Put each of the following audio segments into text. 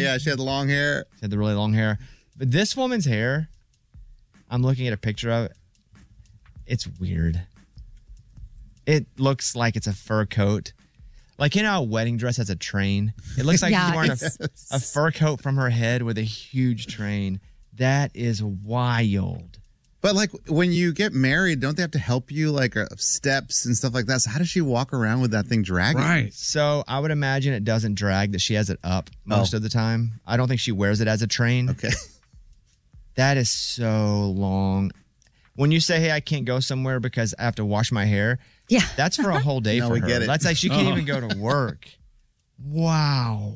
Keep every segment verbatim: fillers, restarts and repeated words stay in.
Yeah, she had long hair. She had the really long hair. But this woman's hair, I'm looking at a picture of it. It's weird. It looks like it's a fur coat. Like, you know how a wedding dress has a train? It looks like Yeah, she's wearing it's- a, a fur coat from her head with a huge train. That is wild. But like when you get married, don't they have to help you like uh, steps and stuff like that? So how does she walk around with that thing dragging? Right. So I would imagine it doesn't drag, that she has it up most Oh. of the time. I don't think she wears it as a train. Okay. That is so long. When you say, hey, I can't go somewhere because I have to wash my hair, Yeah. that's for a whole day No, for we her. get it. That's like she can't Oh. even go to work. Wow.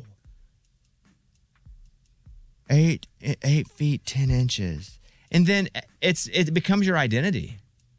Eight eight feet ten inches. And then it's it becomes your identity.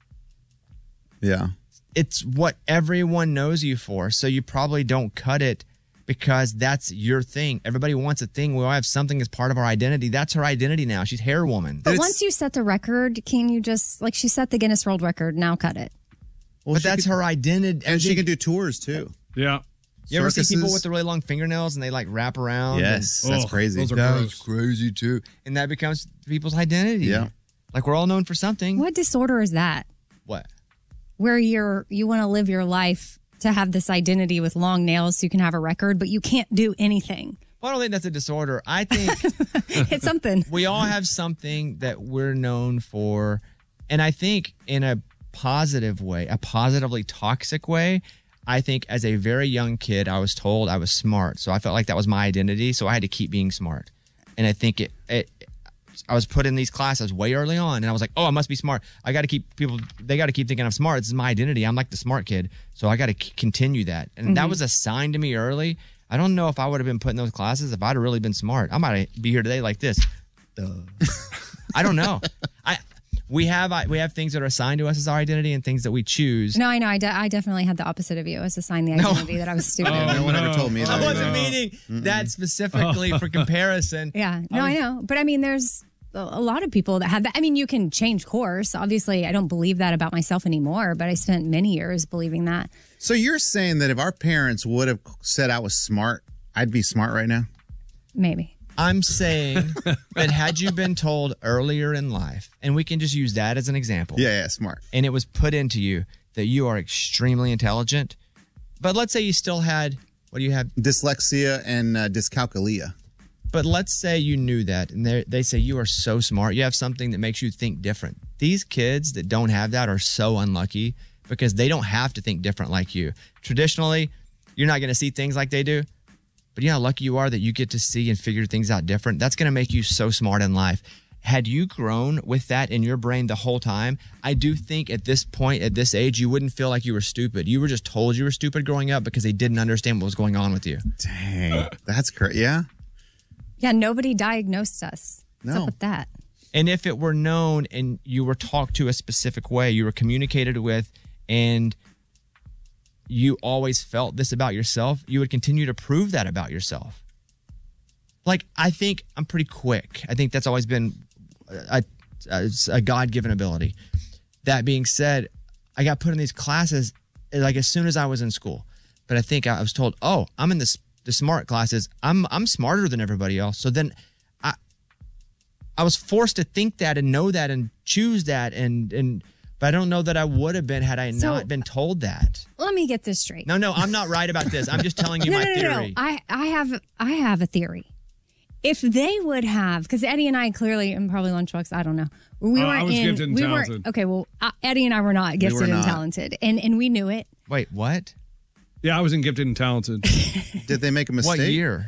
Yeah. It's what everyone knows you for. So you probably don't cut it because that's your thing. Everybody wants a thing. We all have something as part of our identity. That's her identity now. She's hair woman. But It's- once you set the record, can you just, like she set the Guinness World Record, now cut it? Well, But she that's could- her identity. And she can do tours too. Yeah. You ever see people circuses. with the really long fingernails and they like wrap around? Yes, And- that's Ugh, crazy. those are That's gross. crazy too. And that becomes people's identity. Yeah. Like we're all known for something. What disorder is that? What? Where you're you want to live your life to have this identity with long nails so you can have a record, but you can't do anything. Well, I don't think that's a disorder. I think It's something. we all have something that we're known for. And I think in a positive way, a positively toxic way, I think as a very young kid, I was told I was smart. So I felt like that was my identity. So I had to keep being smart. And I think it, it I was put in these classes way early on and I was like, oh, I must be smart. I got to keep people, they got to keep thinking I'm smart. This is my identity. I'm like the smart kid. So I got to c- continue that. And Mm-hmm. that was a sign to me early. I don't know if I would have been put in those classes if I'd have really been smart. I might be here today like this. Duh. I don't know. I we have I, we have things that are assigned to us as our identity and things that we choose. No, I know. I, de- I definitely had the opposite of you. I was assigned the identity that I was stupid. Oh, no one ever no. told me I that. wasn't no. meaning that specifically for comparison. Yeah. No, I, know. But I mean, there's a a lot of people that have that. I mean, you can change course. Obviously, I don't believe that about myself anymore, but I spent many years believing that. So you're saying that if our parents would have said I was smart, I'd be smart right now? Maybe. I'm saying that had you been told earlier in life, and we can just use that as an example. Yeah, yeah, smart. And it was put into you that you are extremely intelligent, but let's say you still had, what do you have? Dyslexia and uh, dyscalculia. But let's say you knew that and they they say you are so smart. You have something that makes you think different. These kids that don't have that are so unlucky because they don't have to think different like you. Traditionally, you're not going to see things like they do. But you know how lucky you are that you get to see and figure things out different. That's going to make you so smart in life. Had you grown with that in your brain the whole time, I do think at this point, at this age, you wouldn't feel like you were stupid. You were just told you were stupid growing up because they didn't understand what was going on with you. Dang, that's crazy. Yeah. Yeah, nobody diagnosed us. What's No. up with that? And if it were known and you were talked to a specific way, you were communicated with, and you always felt this about yourself, you would continue to prove that about yourself. Like, I think I'm pretty quick. I think that's always been a, a, a God-given ability. That being said, I got put in these classes like as soon as I was in school. But I think I was told, oh, I'm in this the smart classes. I'm I'm smarter than everybody else. So then I I was forced to think that and know that and choose that and and but I don't know that I would have been had I So- not been told that. Let me get this straight. No, no, I'm not right about this. I'm just telling you no, my no, no, theory. no. I, I have I have a theory. If they would have, because Eddie and I clearly, and probably Lunchbox, I don't know. We Oh, weren't I was in, gifted and we talented. weren't okay. Well, uh, Eddie and I were not gifted were and not. talented, and and we knew it. Wait, what? Yeah, I was in gifted and talented. Did they make a mistake? What year?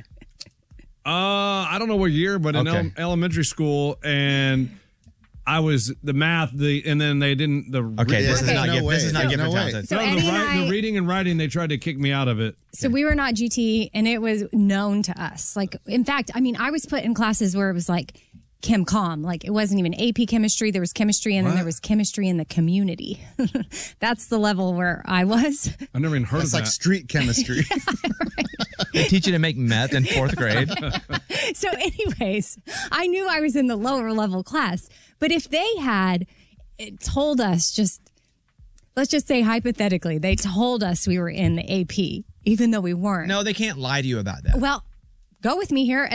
Uh, I don't know what year, but in Okay. ele- elementary school, and I was the math, the and then they didn't the Okay, this Okay. is not No gift. way. This is not No gift and way. talented. So no, Eddie the, and ri- I- the reading and writing, they tried to kick me out of it. So we were not G T, and it was known to us. Like, in fact, I mean, I was put in classes where it was like Chem Com. Like, it wasn't even A P chemistry. There was chemistry, and then there was chemistry in the community. That's the level where I was. I've never even heard That's of like that. street chemistry. They teach you to make meth in fourth grade. So, anyways, I knew I was in the lower level class. But if they had told us just, let's just say hypothetically, they told us we were in the A P, even though we weren't. No, they can't lie to you about that. Well, go with me here.